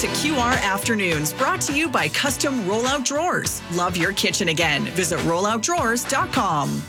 to QR Afternoons, brought to you by Custom Rollout Drawers. Love your kitchen again. Visit rolloutdrawers.com.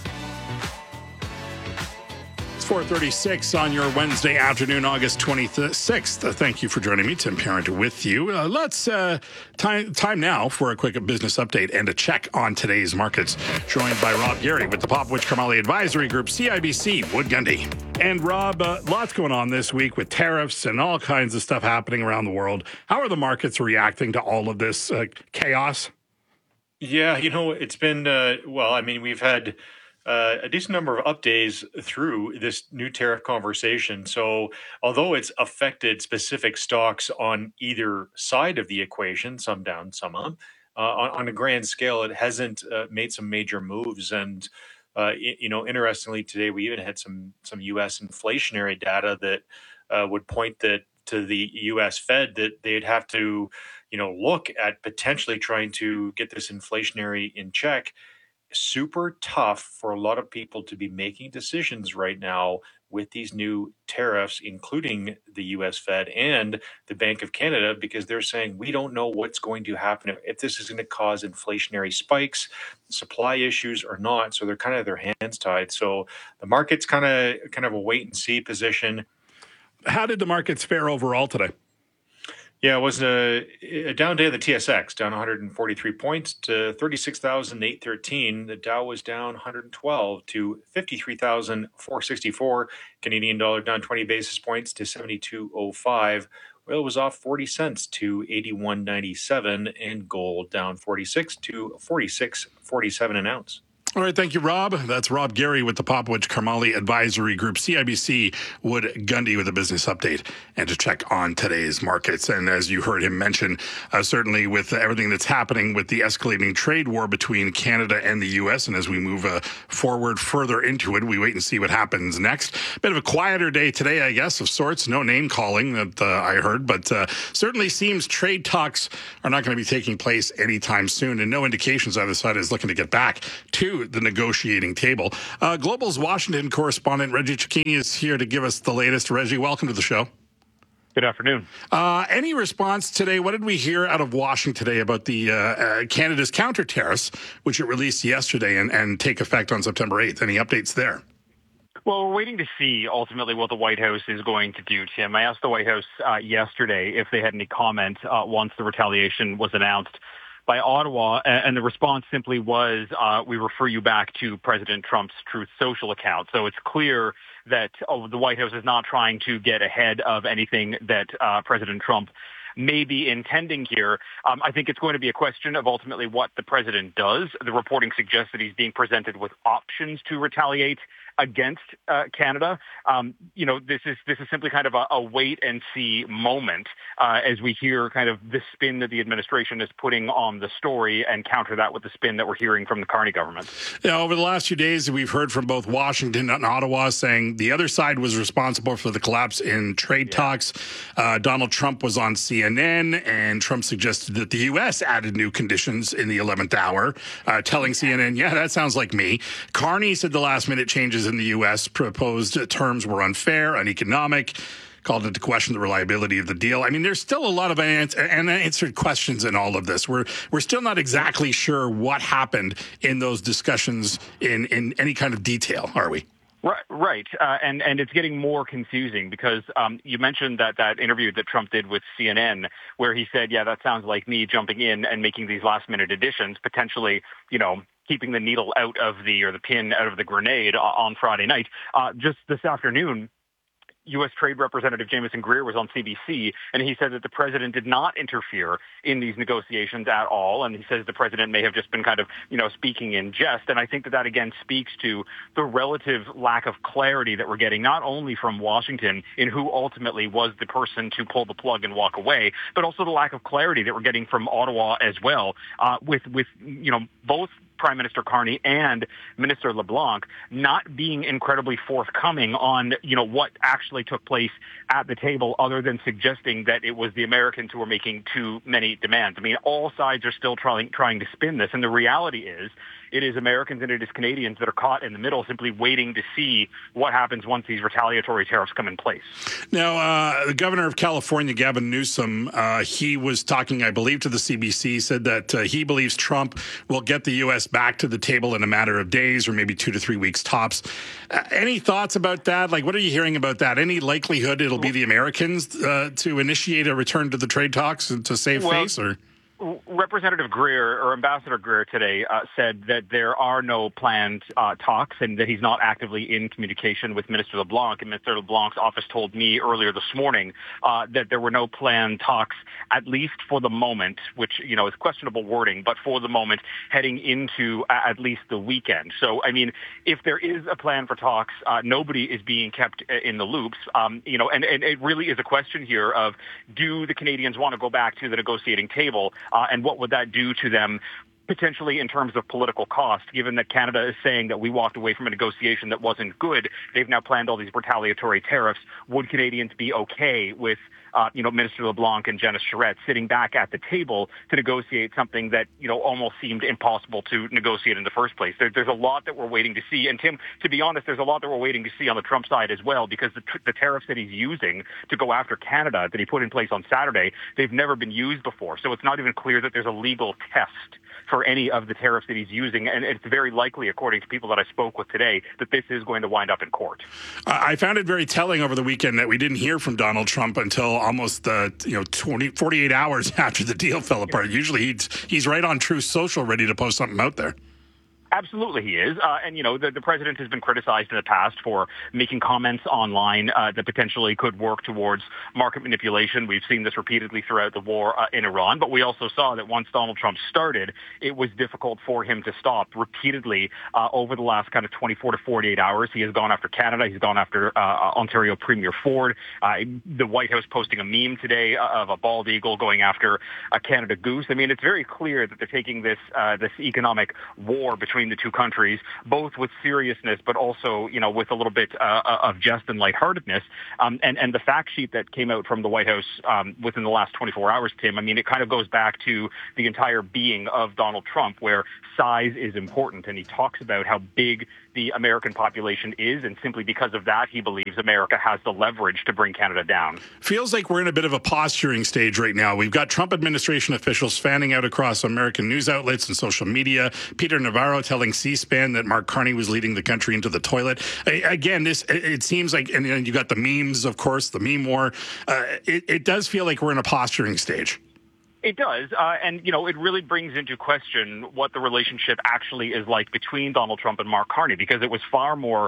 It's 4:36 on your Wednesday afternoon, August 26th. Thank you for joining me. Tim Parent with you. Let's time now for a quick business update and a check on today's markets. Joined by Rob Gary with the Popovich Karmali Advisory Group, CIBC, Wood Gundy. And Rob, lots going on this week with tariffs and all kinds of stuff happening around the world. How are the markets reacting to all of this chaos? Yeah, it's been, we've had a decent number of updates through this new tariff conversation. So although it's affected specific stocks on either side of the equation, some down, some up, on a grand scale, it hasn't made some major moves. And, interestingly, today we even had some U.S. inflationary data that would point to the U.S. Fed that they'd have to, look at potentially trying to get this inflationary in check. Super tough for a lot of people to be making decisions right now with these new tariffs, including the U.S. Fed and the Bank of Canada, because they're saying we don't know what's going to happen, if this is going to cause inflationary spikes, supply issues or not. So they're kind of their hands tied. So the market's kind of a wait and see position. How did the markets fare overall today? Yeah, it was a down day of the TSX, down 143 points to 36,813. The Dow was down 112 to 53,464. Canadian dollar down 20 basis points to 72.05. Oil was off 40 cents to 81.97, and gold down 46 to 46.47 an ounce. All right, thank you, Rob. That's Rob Gary with the Popovich Karmali Advisory Group, CIBC, Wood Gundy with a business update and to check on today's markets. And as you heard him mention, certainly with everything that's happening with the escalating trade war between Canada and the U.S., and as we move forward further into it, we wait and see what happens next. Bit of a quieter day today, I guess, of sorts. No name calling that I heard, but certainly seems trade talks are not going to be taking place anytime soon, and no indications either side is looking to get back to the negotiating table. Global's Washington correspondent Reggie Cecchini is here to give us the latest. Reggie, welcome to the show. Good afternoon. Any response today? What did we hear out of Washington today about the Canada's counter tariffs, which it released yesterday and take effect on September 8th? Any updates there? Well, we're waiting to see ultimately what the White House is going to do, Tim. I asked the White House yesterday if they had any comment once the retaliation was announced by Ottawa, and the response simply was, we refer you back to President Trump's Truth Social account. So it's clear that the White House is not trying to get ahead of anything that President Trump may be intending here. I think it's going to be a question of ultimately what the president does. The reporting suggests that he's being presented with options to retaliate against Canada. This is simply kind of a wait and see moment as we hear kind of the spin that the administration is putting on the story and counter that with the spin that we're hearing from the Carney government. Yeah, over the last few days, we've heard from both Washington and Ottawa saying the other side was responsible for the collapse in trade talks. Donald Trump was on CNN, and Trump suggested that the U.S. added new conditions in the 11th hour, telling CNN, yeah, that sounds like me. Carney said the last-minute changes in the U.S. proposed terms were unfair, uneconomic, called into question the reliability of the deal. I mean, there's still a lot of unanswered questions in all of this. We're still not exactly sure what happened in those discussions in any kind of detail, are we? Right. And it's getting more confusing because you mentioned that interview that Trump did with CNN where he said, yeah, that sounds like me jumping in and making these last-minute additions, potentially, keeping the needle out of the pin out of the grenade on Friday night. Just this afternoon, U.S. Trade Representative Jamieson Greer was on CBC, and he said that the president did not interfere in these negotiations at all, and he says the president may have just been kind of, speaking in jest. And I think that again speaks to the relative lack of clarity that we're getting, not only from Washington in who ultimately was the person to pull the plug and walk away, but also the lack of clarity that we're getting from Ottawa as well, with both Prime Minister Carney and Minister LeBlanc not being incredibly forthcoming on, what actually took place at the table other than suggesting that it was the Americans who were making too many demands. I mean, all sides are still trying to spin this. And the reality is it is Americans and it is Canadians that are caught in the middle, simply waiting to see what happens once these retaliatory tariffs come in place. Now, the governor of California, Gavin Newsom, he was talking, I believe, to the CBC, said that he believes Trump will get the U.S. back to the table in a matter of days or maybe 2 to 3 weeks tops. Any thoughts about that? Like, what are you hearing about that? Any likelihood it'll be the Americans to initiate a return to the trade talks and to save face? Or Representative Greer, or Ambassador Greer today, said that there are no planned talks and that he's not actively in communication with Minister LeBlanc. And Minister LeBlanc's office told me earlier this morning that there were no planned talks, at least for the moment, which, you know, is questionable wording, but for the moment, heading into at least the weekend. So, I mean, if there is a plan for talks, nobody is being kept in the loops. You know, and it really is a question here of, do the Canadians want to go back to the negotiating table? And what would that do to them potentially in terms of political cost, given that Canada is saying that we walked away from a negotiation that wasn't good? They've now planned all these retaliatory tariffs. Would Canadians be okay with Minister LeBlanc and Janice Charette sitting back at the table to negotiate something that, you know, almost seemed impossible to negotiate in the first place? There's a lot that we're waiting to see. And Tim, to be honest, there's a lot that we're waiting to see on the Trump side as well, because the tariffs that he's using to go after Canada that he put in place on Saturday, they've never been used before. So it's not even clear that there's a legal test for any of the tariffs that he's using. And it's very likely, according to people that I spoke with today, that this is going to wind up in court. I found it very telling over the weekend that we didn't hear from Donald Trump until almost 48 hours after the deal fell apart. Usually he's right on Truth Social ready to post something out there. Absolutely he is. And, you know, the president has been criticized in the past for making comments online that potentially could work towards market manipulation. We've seen this repeatedly throughout the war in Iran. But we also saw that once Donald Trump started, it was difficult for him to stop. Repeatedly over the last kind of 24 to 48 hours, he has gone after Canada. He's gone after Ontario Premier Ford. The White House posting a meme today of a bald eagle going after a Canada goose. I mean, it's very clear that they're taking this economic war between the two countries, both with seriousness, but also, you know, with a little bit of jest and lightheartedness. And the fact sheet that came out from the White House within the last 24 hours, Tim, I mean, it kind of goes back to the entire being of Donald Trump, where size is important. And he talks about how big the American population is, and simply because of that, he believes America has the leverage to bring Canada down. Feels like we're in a bit of a posturing stage right now. We've got Trump administration officials fanning out across American news outlets and social media. Peter Navarro telling C-SPAN that Mark Carney was leading the country into the toilet. Again, it seems like, and you got the memes, of course, the meme war. It does feel like we're in a posturing stage. It does. And, you know, it really brings into question what the relationship actually is like between Donald Trump and Mark Carney, because it was far more,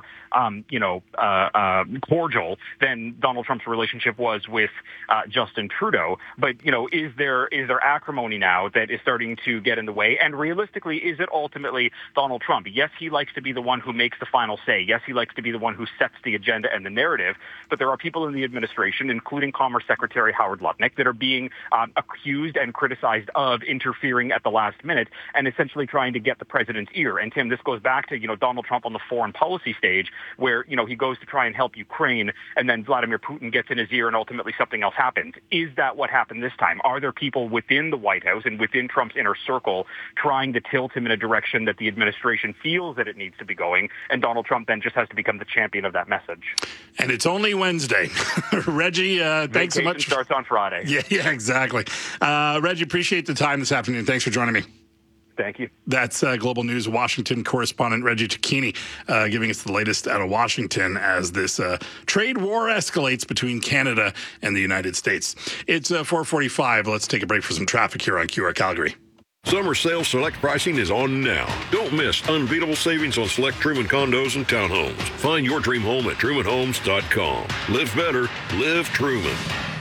cordial than Donald Trump's relationship was with Justin Trudeau. But, you know, is there acrimony now that is starting to get in the way? And realistically, is it ultimately Donald Trump? Yes, he likes to be the one who makes the final say. Yes, he likes to be the one who sets the agenda and the narrative. But there are people in the administration, including Commerce Secretary Howard Lutnick, that are being accused and criticized of interfering at the last minute and essentially trying to get the president's ear. And Tim, this goes back to, you know, Donald Trump on the foreign policy stage, where, you know, he goes to try and help Ukraine, and then Vladimir Putin gets in his ear and ultimately something else happens. Is that what happened this time? Are there people within the White House and within Trump's inner circle trying to tilt him in a direction that the administration feels that it needs to be going, and Donald Trump then just has to become the champion of that message? And it's only Wednesday. Reggie, thanks so much. Starts on Friday. Yeah, exactly. Reggie, appreciate the time this afternoon. Thanks for joining me. Thank you. That's Global News Washington correspondent Reggie Cecchini giving us the latest out of Washington as this trade war escalates between Canada and the United States. It's 4:45. Let's take a break for some traffic here on QR Calgary. Summer sale select pricing is on now. Don't miss unbeatable savings on select Truman condos and townhomes. Find your dream home at trumanhomes.com. Live better, live Truman.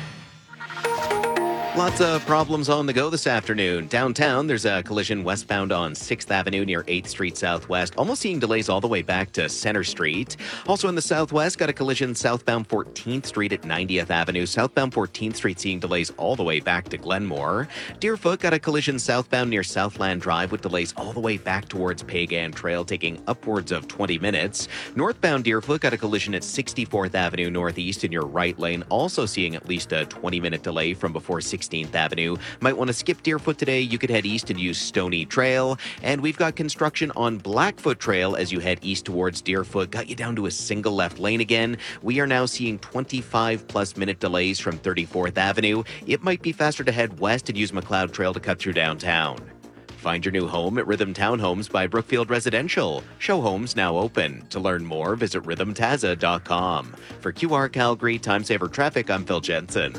Lots of problems on the go this afternoon. Downtown, there's a collision westbound on 6th Avenue near 8th Street Southwest. Almost seeing delays all the way back to Center Street. Also in the southwest, got a collision southbound 14th Street at 90th Avenue. Southbound 14th Street seeing delays all the way back to Glenmore. Deerfoot got a collision southbound near Southland Drive with delays all the way back towards Pagan Trail, taking upwards of 20 minutes. Northbound Deerfoot got a collision at 64th Avenue Northeast in your right lane. Also seeing at least a 20-minute delay from before 60 16th Avenue. Might want to skip Deerfoot today. You could head east and use Stony Trail. And we've got construction on Blackfoot Trail as you head east towards Deerfoot. Got you down to a single left lane again. We are now seeing 25-plus minute delays from 34th Avenue. It might be faster to head west and use McLeod Trail to cut through downtown. Find your new home at Rhythm Townhomes by Brookfield Residential. Show homes now open. To learn more, visit rhythmtaza.com. For QR Calgary Time Saver Traffic, I'm Phil Jensen.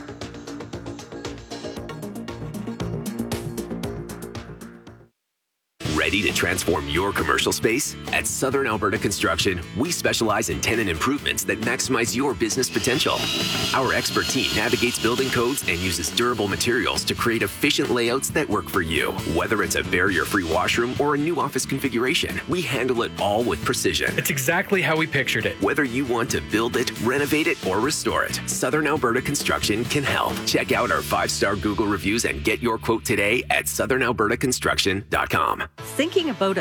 Ready to transform your commercial space? At Southern Alberta Construction, we specialize in tenant improvements that maximize your business potential. Our expert team navigates building codes and uses durable materials to create efficient layouts that work for you. Whether it's a barrier-free washroom or a new office configuration, we handle it all with precision. It's exactly how we pictured it. Whether you want to build it, renovate it, or restore it, Southern Alberta Construction can help. Check out our 5-star Google reviews and get your quote today at southernalbertaconstruction.com. Thinking about a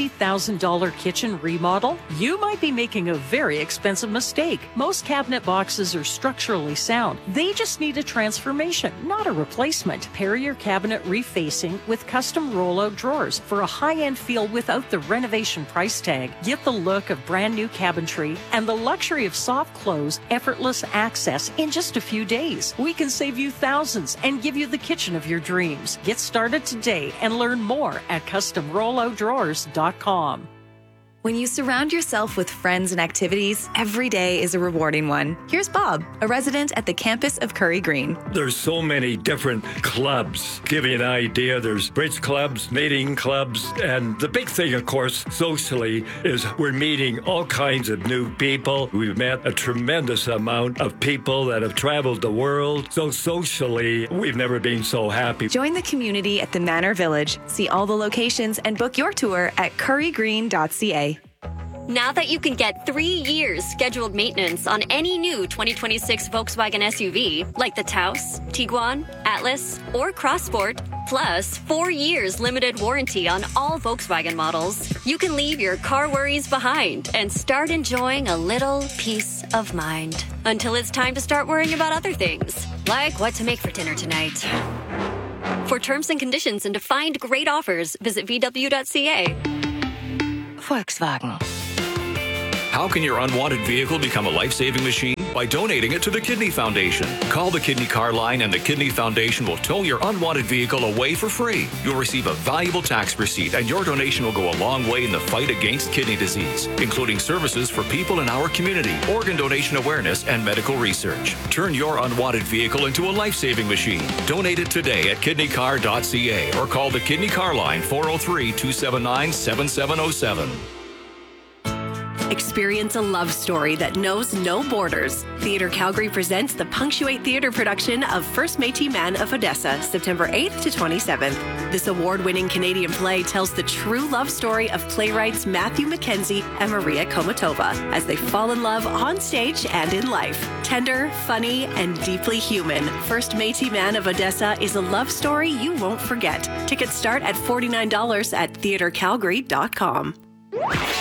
$50,000 kitchen remodel? You might be making a very expensive mistake. Most cabinet boxes are structurally sound. They just need a transformation, not a replacement. Pair your cabinet refacing with custom rollout drawers for a high-end feel without the renovation price tag. Get the look of brand new cabinetry and the luxury of soft close, effortless access in just a few days. We can save you thousands and give you the kitchen of your dreams. Get started today and learn more at customrolloutdrawers.com. When you surround yourself with friends and activities, every day is a rewarding one. Here's Bob, a resident at the campus of Curry Green. There's so many different clubs. Give you an idea, there's bridge clubs, knitting clubs, and the big thing, of course, socially, is we're meeting all kinds of new people. We've met a tremendous amount of people that have traveled the world. So socially, we've never been so happy. Join the community at the Manor Village. See all the locations and book your tour at currygreen.ca. Now that you can get 3 years scheduled maintenance on any new 2026 Volkswagen SUV, like the Taos, Tiguan, Atlas, or Crossport, plus 4 years limited warranty on all Volkswagen models, you can leave your car worries behind and start enjoying a little peace of mind. Until it's time to start worrying about other things, like what to make for dinner tonight. For terms and conditions and to find great offers, visit VW.ca. Volkswagen. How can your unwanted vehicle become a life-saving machine? By donating it to the Kidney Foundation. Call the Kidney Car Line and the Kidney Foundation will tow your unwanted vehicle away for free. You'll receive a valuable tax receipt and your donation will go a long way in the fight against kidney disease, including services for people in our community, organ donation awareness, and medical research. Turn your unwanted vehicle into a life-saving machine. Donate it today at kidneycar.ca or call the Kidney Car Line 403-279-7707. Experience a love story that knows no borders. Theatre Calgary presents the Punctuate Theatre production of First Métis Man of Odessa, September 8th to 27th. This award-winning Canadian play tells the true love story of playwrights Matthew Mackenzie and Maria Komatova as they fall in love on stage and in life. Tender, funny, and deeply human, First Métis Man of Odessa is a love story you won't forget. Tickets start at $49 at theatrecalgary.com.